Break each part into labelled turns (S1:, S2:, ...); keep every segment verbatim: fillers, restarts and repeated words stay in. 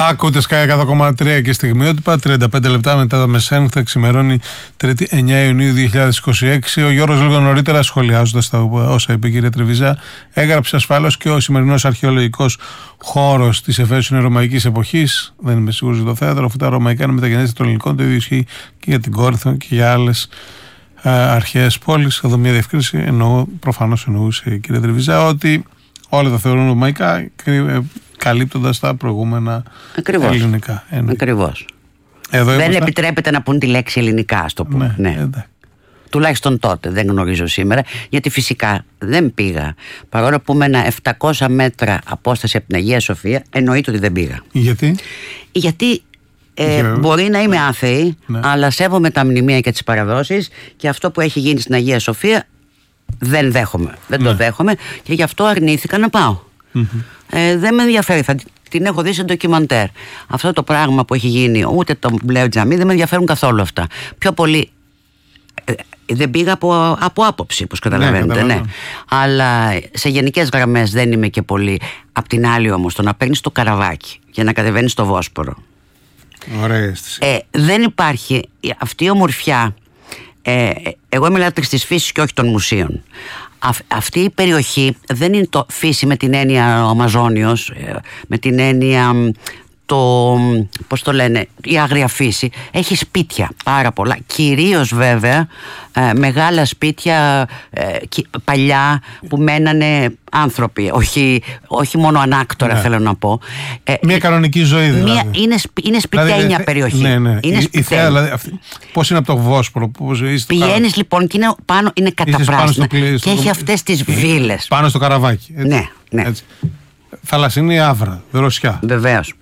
S1: Ακούτε Sky εκατό κόμμα τρία και στιγμιότυπα. τριάντα πέντε λεπτά μετά τα μεσάνυχτα, ξημερώνει Τρίτη εννέα Ιουνίου δύο χιλιάδες είκοσι έξι. Ο Γιώργος λίγο νωρίτερα, σχολιάζοντας τα όσα είπε η κυρία Τρεβιζά, έγραψε ασφαλώς και ο σημερινός αρχαιολογικός χώρος της Εφέσου είναι ρωμαϊκής εποχής. Δεν είμαι σίγουρος για το θέατρο, αφού τα ρωμαϊκά είναι μεταγενέστερα των ελληνικών. Το ίδιο ισχύει και για την Κόρινθο και για άλλες αρχαίες πόλεις. Εδώ μια διευκρίνηση. Εννοώ, προφανώς εννοούσε η κυρία Τρεβιζά ότι όλα τα θεωρούν ρωμαϊκά, καλύπτοντας τα προηγούμενα Ακριβώς. ελληνικά.
S2: Ακριβώς.
S1: Εδώ
S2: δεν
S1: είμαστε...
S2: επιτρέπεται να πούν τη λέξη ελληνικά, ας το πούμε.
S1: Ναι,
S2: ναι. Τουλάχιστον τότε, δεν γνωρίζω σήμερα, γιατί φυσικά δεν πήγα. Παρόλο που είμαι ένα επτακόσια μέτρα απόσταση από την Αγία Σοφία, εννοείται ότι δεν πήγα.
S1: Γιατί?
S2: Γιατί ε, μπορεί να είμαι άθεη, ναι. αλλά σέβομαι τα μνημεία και τις παραδόσεις και αυτό που έχει γίνει στην Αγία Σοφία δεν δέχομαι. Δεν ναι. το δέχομαι και γι' αυτό αρνήθηκα να πάω. Mm-hmm. Ε, δεν με ενδιαφέρει, θα την έχω δει σε ντοκιμαντέρ. Αυτό το πράγμα που έχει γίνει, ούτε το μπλε τζαμί, δεν με ενδιαφέρουν καθόλου αυτά. Πιο πολύ ε, δεν πήγα από, από άποψη, όπως καταλαβαίνετε, ναι, ναι. Αλλά σε γενικές γραμμές δεν είμαι και πολύ. Απ' την άλλη όμως, το να παίρνεις το καραβάκι για να κατεβαίνεις στο Βόσπορο.
S1: Ωραία αίσθηση.
S2: Ε, δεν υπάρχει αυτή η ομορφιά. Ε, εγώ είμαι λάτρης της φύσης και όχι των μουσείων. Α, αυτή η περιοχή δεν είναι το φύση με την έννοια ο Αμαζόνιος, με την έννοια το, πώς το λένε, η άγρια φύση. Έχει σπίτια πάρα πολλά, κυρίως βέβαια ε, μεγάλα σπίτια ε, παλιά που μένανε άνθρωποι, όχι, όχι μόνο ανάκτορα, ναι. θέλω να πω. Ε,
S1: μια κανονική ζωή δηλαδή. Μια,
S2: είναι, είναι σπιτένια δηλαδή, περιοχή.
S1: Ναι, ναι.
S2: Είναι
S1: η, η θέα, δηλαδή, αυτή, πώς είναι από το Βόσπορο, πώς είσαι.
S2: Πηγαίνεις λοιπόν και είναι, πάνω, είναι καταπράσινα και στο, έχει αυτές τις βίλες.
S1: Πάνω στο καραβάκι. Έτσι,
S2: ναι, ναι.
S1: Έτσι. Θαλασσινή άβρα, δροσιά.
S2: Βεβαίως.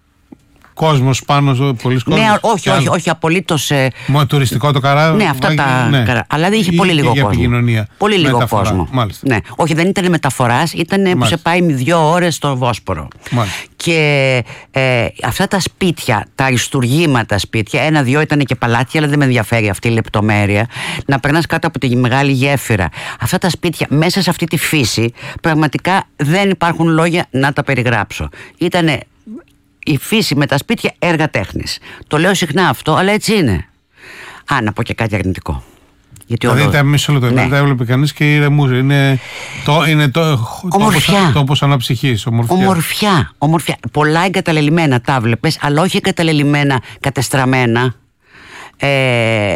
S1: Κόσμος πάνω, πολλής κόσμος.
S2: Ναι, όχι, όχι, όχι, απολύτως. Ε...
S1: Μόνο τουριστικό το καράβι.
S2: Ναι, αυτά τα. Ναι. Καρά... Αλλά δεν είχε πολύ
S1: ή,
S2: λίγο
S1: ή
S2: κόσμο. Πολύ λίγο
S1: μεταφορά.
S2: κόσμο.
S1: Μάλιστα.
S2: Ναι. Όχι, δεν ήταν μεταφοράς, ήταν που σε πάει με δύο ώρες στο Βόσπορο.
S1: Μάλιστα.
S2: Και ε, αυτά τα σπίτια, τα αριστουργήματα σπίτια, ένα-δυο ήταν και παλάτια, αλλά δεν με ενδιαφέρει αυτή η λεπτομέρεια. Να περνάς κάτω από τη μεγάλη γέφυρα. Αυτά τα σπίτια, μέσα σε αυτή τη φύση, πραγματικά δεν υπάρχουν λόγια να τα περιγράψω. Ήτανε. Η φύση με τα σπίτια έργα τέχνης. Το λέω συχνά αυτό, αλλά έτσι είναι. Α, να πω και κάτι αρνητικό. Γιατί
S1: δηλαδή
S2: όλο...
S1: τα μισό λεπτό, ναι. τα έβλεπε κανείς και ηρεμούσε. Είναι, το, είναι το,
S2: ομορφιά.
S1: τόπος αναψυχής. Ομορφιά.
S2: Ομορφιά. Ομορφιά. Πολλά εγκαταλελειμμένα τα βλέπες, αλλά όχι εγκαταλελειμμένα κατεστραμμένα. Ε,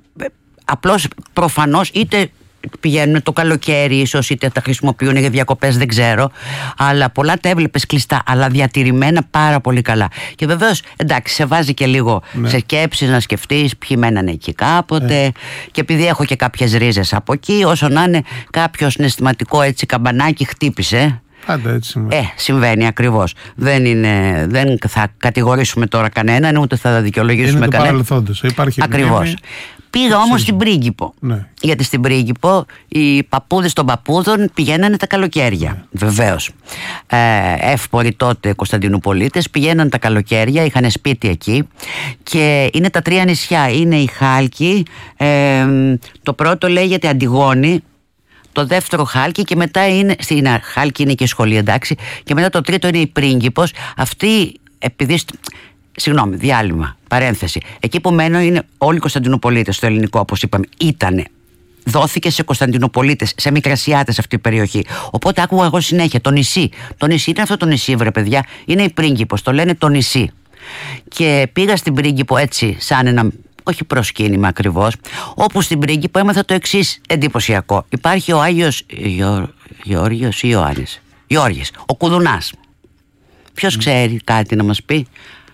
S2: απλώς προφανώς είτε πηγαίνουν το καλοκαίρι, ίσως είτε τα χρησιμοποιούν για διακοπές, δεν ξέρω. Αλλά πολλά τα έβλεπες κλειστά, αλλά διατηρημένα πάρα πολύ καλά. Και βεβαίως, εντάξει, σε βάζει και λίγο ναι. σε σκέψεις να σκεφτείς ποιοι μένανε εκεί κάποτε. Ε. Και επειδή έχω και κάποιες ρίζες από εκεί, όσο να είναι κάποιο συναισθηματικό έτσι καμπανάκι χτύπησε.
S1: Πάντα έτσι συμβαίνει.
S2: Ε, συμβαίνει ακριβώς. Δεν, είναι, δεν θα κατηγορήσουμε τώρα κανέναν, ούτε θα δικαιολογήσουμε κανέναν.
S1: Είναι του παρελθόντος. Υπάρχει
S2: ακριβώς. Μνήμη. Πήγα όμως στην Πρίγκιπο. Ναι. Γιατί στην Πρίγκιπο οι παππούδες των παππούδων πηγαίνανε τα καλοκαίρια. Ναι. Βεβαίως. Ε, εύποροι τότε Κωνσταντινουπολίτες πηγαίναν τα καλοκαίρια, είχαν σπίτι εκεί. Και είναι τα τρία νησιά. Είναι η Χάλκη. Ε, το πρώτο λέγεται Αντιγόνη. Το δεύτερο Χάλκη και μετά είναι. Στην Χάλκη είναι και η σχολή, εντάξει. Και μετά το τρίτο είναι η Πρίγκιπος. Αυτή, επειδή. Συγγνώμη, διάλειμμα, παρένθεση. Εκεί που μένω είναι όλοι οι Κωνσταντινουπολίτες, το ελληνικό, όπως είπαμε, ήτανε. Δόθηκε σε Κωνσταντινουπολίτες, σε Μικρασιάτες αυτή η περιοχή. Οπότε άκουγα εγώ συνέχεια το νησί. Το νησί είναι αυτό το νησί, βρε παιδιά. Είναι η Πρίγκιπος, το λένε το νησί. Και πήγα στην Πρίγκιπο έτσι, σαν ένα. Όχι προσκύνημα ακριβώς, όπου στην Πρίγκιπο έμαθα το εξής εντυπωσιακό. Υπάρχει ο Άγιος Γιώ... Γεώργιος ή Ιωάννης. Γιώργης, ο Κουδουνάς. Ποιος mm. ξέρει κάτι να μας πει?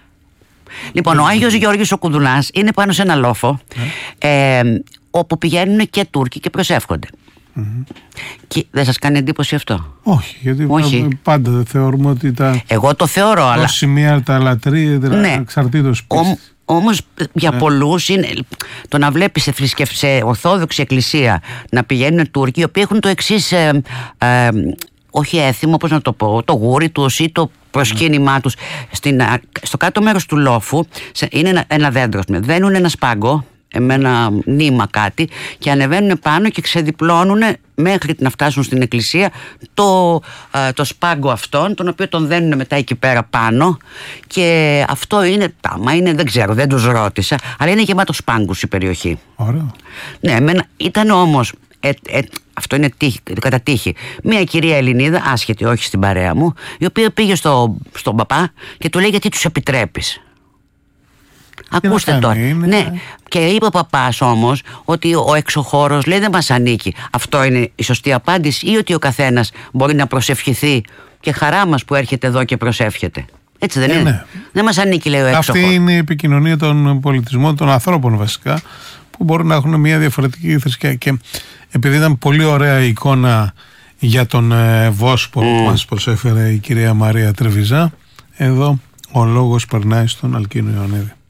S2: Λοιπόν, ο Άγιος Γεώργιος ο Κουδουνάς είναι πάνω σε ένα λόφο mm. ε, όπου πηγαίνουν και Τούρκοι και προσεύχονται. Mm-hmm. Και δεν σας κάνει εντύπωση αυτό?
S1: Όχι, γιατί Όχι. πάντα θεωρούμε ότι τα.
S2: Εγώ το θεωρώ, αλλά.
S1: Τα σημεία τα λατρεία, ναι. εξαρτήτως πίστης.
S2: Όμως για ναι. πολλούς είναι το να βλέπεις σε, θρησκευ... σε Ορθόδοξη εκκλησία να πηγαίνουν Τούρκοι, οι οποίοι έχουν το εξής ε, ε, όχι έθιμο, πώς να το πω, το γούρι τους ή το προσκύνημά τους. Στην, στο κάτω μέρος του λόφου είναι ένα, ένα δέντρο, δένουν ένα σπάγκο με ένα νήμα κάτι και ανεβαίνουν πάνω και ξεδιπλώνουν μέχρι να φτάσουν στην εκκλησία το, το σπάγκο αυτόν, τον οποίο τον δένουν μετά εκεί πέρα πάνω, και αυτό είναι, άμα είναι, δεν ξέρω, δεν τους ρώτησα, αλλά είναι γεμάτο σπάγκους η περιοχή.
S1: Ωραία.
S2: Ναι, εμένα ήταν όμως ε, ε, αυτό είναι τύχη, κατά τύχη, μια κυρία Ελληνίδα, άσχετη, όχι στην παρέα μου, η οποία πήγε στο, στον παπά και του λέει: γιατί τους επιτρέπεις? Ακούστε τώρα. Είναι... Ναι. Και είπε ο παπάς όμως ότι ο εξωχώρος, λέει, δεν μας ανήκει. Αυτό είναι η σωστή απάντηση, ή ότι ο καθένας μπορεί να προσευχηθεί και χαρά μας που έρχεται εδώ και προσεύχεται? Έτσι δεν ε, είναι? Ναι. Δεν μας ανήκει, λέει ο εξωχώρος.
S1: Αυτή είναι η επικοινωνία των πολιτισμών, των ανθρώπων βασικά, που μπορούν να έχουν μια διαφορετική θρησκεία. Και επειδή ήταν πολύ ωραία η εικόνα για τον ε, Βόσπορο mm. που μας προσέφερε η κυρία Μαρία Τρεβιζά, εδώ ο λόγος περνάει στον Αλκίνο Ιωαννίδη.